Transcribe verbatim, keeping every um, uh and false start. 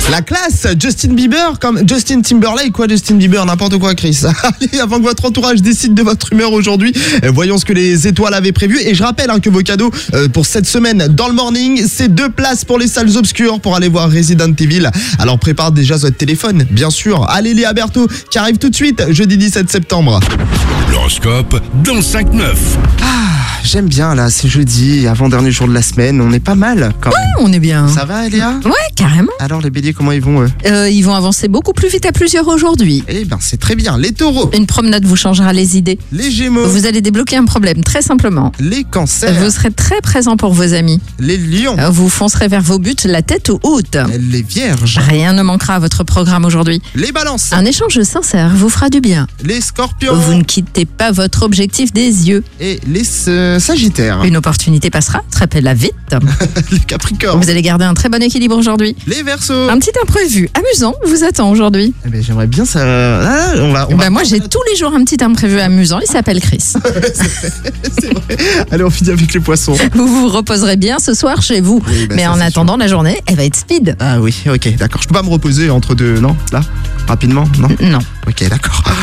La classe, Justin Bieber, comme Justin Timberlake, quoi, Justin Bieber, n'importe quoi, Chris. Allez, avant que votre entourage décide de votre humeur aujourd'hui, euh, voyons ce que les étoiles avaient prévu. Et je rappelle hein, que vos cadeaux euh, pour cette semaine dans le morning, c'est deux places pour les salles obscures pour aller voir Resident Evil. Alors prépare déjà votre téléphone, bien sûr. Allez, Léa Berthaud, qui arrive tout de suite, jeudi dix-sept septembre. L'horoscope dans le cinq neuf. Ah, j'aime bien là, c'est jeudi, avant-dernier jour de la semaine, on est pas mal quand même. On est bien. Ça va, Léa? Ouais, carrément. Alors les béliers, comment ils vont eux? Euh, ils vont avancer beaucoup plus vite à plusieurs aujourd'hui. Eh ben c'est très bien. Les taureaux, Une promenade vous changera les idées. les gémeaux, Vous allez débloquer un problème, très simplement. les cancers, Vous serez très présent pour vos amis. les lions, Vous foncerez vers vos buts la tête haute. les vierges, Rien ne manquera à votre programme aujourd'hui. les balances, Un échange sincère vous fera du bien. les scorpions Vous ne quittez pas votre objectif des yeux. et les euh, sagittaires, Une opportunité passera, très la vite. les capricornes, Vous allez garder un très bon équilibre aujourd'hui. les verseaux. Un petit imprévu amusant vous attend aujourd'hui. Eh ben, j'aimerais bien ça. Ah, on va, on Ben va- moi j'ai tous les jours un petit imprévu amusant, il s'appelle Chris. C'est vrai. Allez, on finit avec les poissons. Vous vous reposerez bien ce soir chez vous. Oui, bah, Mais ça, en c'est attendant, la journée, elle va être speed. Ah oui, ok, d'accord. Je peux pas me reposer entre deux, non? Là? Rapidement? Non? Non. Ok, d'accord.